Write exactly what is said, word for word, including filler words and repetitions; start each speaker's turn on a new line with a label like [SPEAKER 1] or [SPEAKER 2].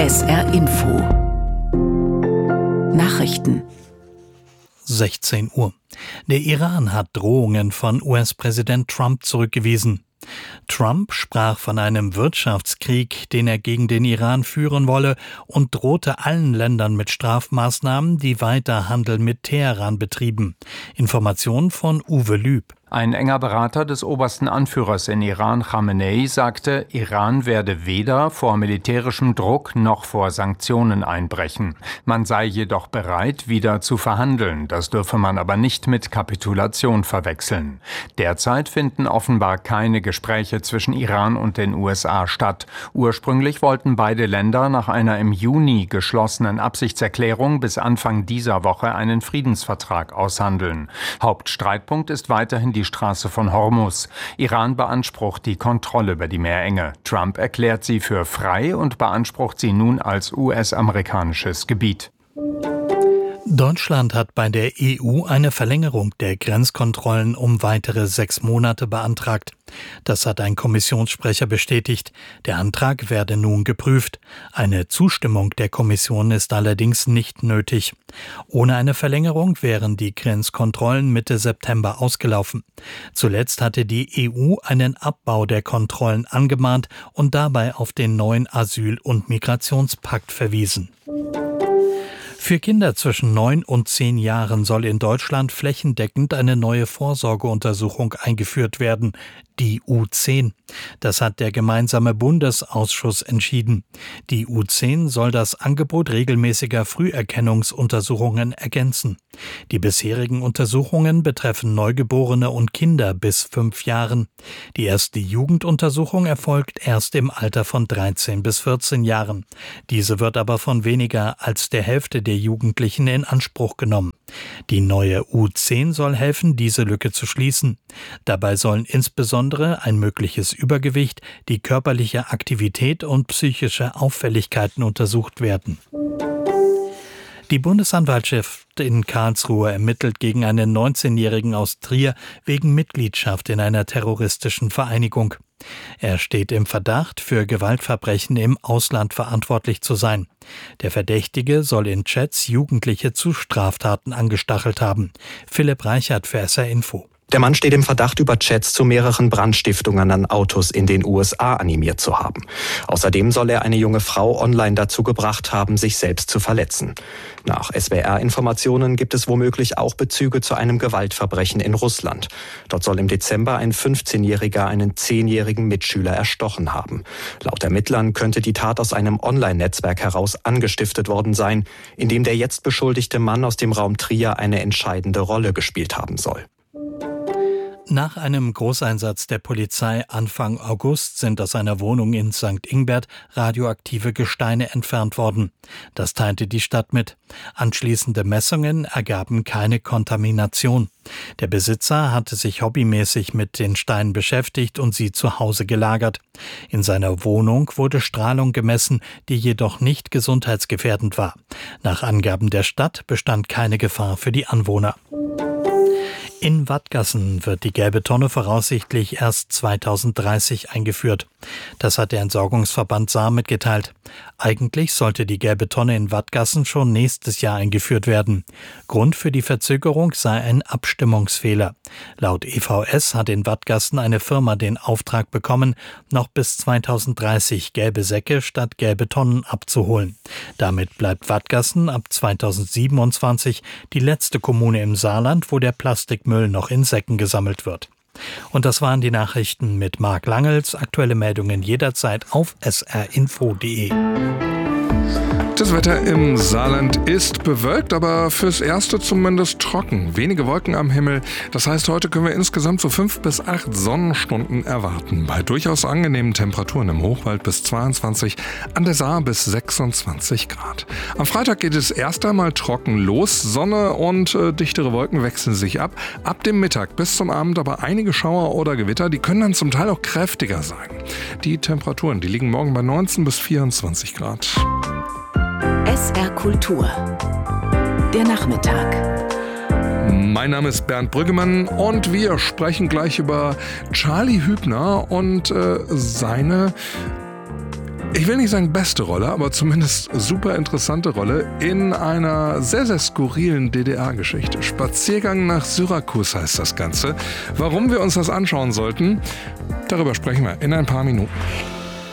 [SPEAKER 1] S R Info Nachrichten
[SPEAKER 2] sechzehn Uhr. Der Iran hat Drohungen von U S-Präsident Trump zurückgewiesen. Trump sprach von einem Wirtschaftskrieg, den er gegen den Iran führen wolle, und drohte allen Ländern mit Strafmaßnahmen, die weiter Handel mit Teheran betrieben. Informationen von Uwe Lüb.
[SPEAKER 3] Ein enger Berater des obersten Anführers in Iran, Khamenei, sagte, Iran werde weder vor militärischem Druck noch vor Sanktionen einbrechen. Man sei jedoch bereit, wieder zu verhandeln. Das dürfe man aber nicht mit Kapitulation verwechseln. Derzeit finden offenbar keine Gespräche zwischen Iran und den U S A statt. Ursprünglich wollten beide Länder nach einer im Juni geschlossenen Absichtserklärung bis Anfang dieser Woche einen Friedensvertrag aushandeln. Hauptstreitpunkt ist weiterhin die die Straße von Hormuz. Iran beansprucht die Kontrolle über die Meerenge. Trump erklärt sie für frei und beansprucht sie nun als U S-amerikanisches Gebiet.
[SPEAKER 2] Deutschland hat bei der E U eine Verlängerung der Grenzkontrollen um weitere sechs Monate beantragt. Das hat ein Kommissionssprecher bestätigt. Der Antrag werde nun geprüft. Eine Zustimmung der Kommission ist allerdings nicht nötig. Ohne eine Verlängerung wären die Grenzkontrollen Mitte September ausgelaufen. Zuletzt hatte die E U einen Abbau der Kontrollen angemahnt und dabei auf den neuen Asyl- und Migrationspakt verwiesen. Für Kinder zwischen neun und zehn Jahren soll in Deutschland flächendeckend eine neue Vorsorgeuntersuchung eingeführt werden, die U zehn. Das hat der gemeinsame Bundesausschuss entschieden. Die U zehn soll das Angebot regelmäßiger Früherkennungsuntersuchungen ergänzen. Die bisherigen Untersuchungen betreffen Neugeborene und Kinder bis fünf Jahren. Die erste Jugenduntersuchung erfolgt erst im Alter von dreizehn bis vierzehn Jahren. Diese wird aber von weniger als der Hälfte der Jugendlichen in Anspruch genommen. Die neue U zehn soll helfen, diese Lücke zu schließen. Dabei sollen insbesondere ein mögliches Übergewicht, die körperliche Aktivität und psychische Auffälligkeiten untersucht werden. Die Bundesanwaltschaft in Karlsruhe ermittelt gegen einen neunzehnjährigen aus Trier wegen Mitgliedschaft in einer terroristischen Vereinigung. Er steht im Verdacht, für Gewaltverbrechen im Ausland verantwortlich zu sein. Der Verdächtige soll in Chats Jugendliche zu Straftaten angestachelt haben. Philipp Reichert für S R Info.
[SPEAKER 4] Der Mann steht im Verdacht, über Chats zu mehreren Brandstiftungen an Autos in den U S A animiert zu haben. Außerdem soll er eine junge Frau online dazu gebracht haben, sich selbst zu verletzen. Nach S W R-Informationen gibt es womöglich auch Bezüge zu einem Gewaltverbrechen in Russland. Dort soll im Dezember ein fünfzehnjähriger einen zehnjährigen Mitschüler erstochen haben. Laut Ermittlern könnte die Tat aus einem Online-Netzwerk heraus angestiftet worden sein, in dem der jetzt beschuldigte Mann aus dem Raum Trier eine entscheidende Rolle gespielt haben soll.
[SPEAKER 2] Nach einem Großeinsatz der Polizei Anfang August sind aus einer Wohnung in Sankt Ingbert radioaktive Gesteine entfernt worden. Das teilte die Stadt mit. Anschließende Messungen ergaben keine Kontamination. Der Besitzer hatte sich hobbymäßig mit den Steinen beschäftigt und sie zu Hause gelagert. In seiner Wohnung wurde Strahlung gemessen, die jedoch nicht gesundheitsgefährdend war. Nach Angaben der Stadt bestand keine Gefahr für die Anwohner. In Wadgassen wird die gelbe Tonne voraussichtlich erst zweitausenddreißig eingeführt. Das hat der Entsorgungsverband Saar mitgeteilt. Eigentlich sollte die gelbe Tonne in Wadgassen schon nächstes Jahr eingeführt werden. Grund für die Verzögerung sei ein Abstimmungsfehler. Laut E V S hat in Wadgassen eine Firma den Auftrag bekommen, noch bis zweitausenddreißig gelbe Säcke statt gelbe Tonnen abzuholen. Damit bleibt Wadgassen ab zweitausendsiebenundzwanzig die letzte Kommune im Saarland, wo der Plastikmüll noch in Säcken gesammelt wird. Und das waren die Nachrichten mit Marc Langels. Aktuelle Meldungen jederzeit auf s r info punkt d e.
[SPEAKER 5] Das Wetter im Saarland ist bewölkt, aber fürs Erste zumindest trocken. Wenige Wolken am Himmel. Das heißt, heute können wir insgesamt so fünf bis acht Sonnenstunden erwarten. Bei durchaus angenehmen Temperaturen im Hochwald bis zweiundzwanzig, an der Saar bis sechsundzwanzig Grad. Am Freitag geht es erst einmal trocken los. Sonne und äh, dichtere Wolken wechseln sich ab. Ab dem Mittag bis zum Abend aber einige Schauer oder Gewitter. Die können dann zum Teil auch kräftiger sein. Die Temperaturen, die liegen morgen bei neunzehn bis vierundzwanzig Grad.
[SPEAKER 1] S R Kultur. Der Nachmittag.
[SPEAKER 5] Mein Name ist Bernd Brüggemann und wir sprechen gleich über Charlie Hübner und äh, seine Ich will nicht sagen beste Rolle, aber zumindest super interessante Rolle in einer sehr, sehr skurrilen D D R-Geschichte. Spaziergang nach Syrakus heißt das Ganze. Warum wir uns das anschauen sollten, darüber sprechen wir in ein paar Minuten.